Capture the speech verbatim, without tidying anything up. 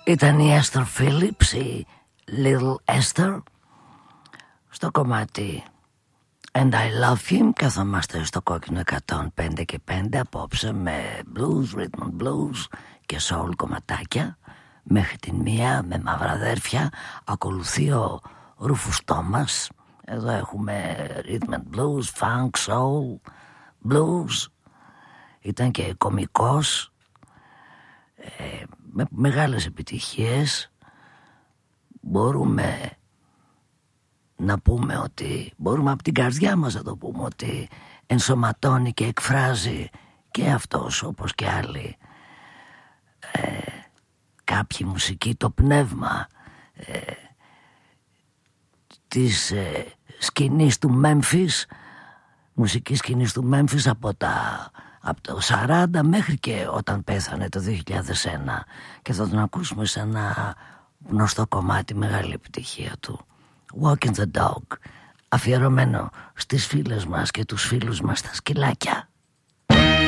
Ήταν η Esther Phillips, η Little Esther, στο κομμάτι And I Love Him. Καθόμαστε στο κόκκινο εκατόν πέντε και πέντε απόψε με blues, rhythm and blues και soul κομματάκια μέχρι την μία με μαύρα αδέρφια. Ακολουθεί ο Ρούφους Τόμας. Εδώ έχουμε rhythm and blues, funk, soul, blues. Ήταν και κωμικός, ε, με μεγάλες επιτυχίες. Μπορούμε να πούμε ότι, μπορούμε από την καρδιά μας να το πούμε ότι ενσωματώνει και εκφράζει και αυτός όπως και άλλοι ε, κάποιοι μουσική, το πνεύμα ε, της ε, σκηνής του Μέμφις, μουσική σκηνής του Μέμφις από, τα, από το σαράντα μέχρι και όταν πέθανε το δύο χιλιάδες ένα, και θα τον ακούσουμε σε ένα γνωστό κομμάτι, μεγάλη επιτυχία του, Walking the Dog, αφιερωμένο στις φίλες μας και τους φίλους μας τα σκυλάκια.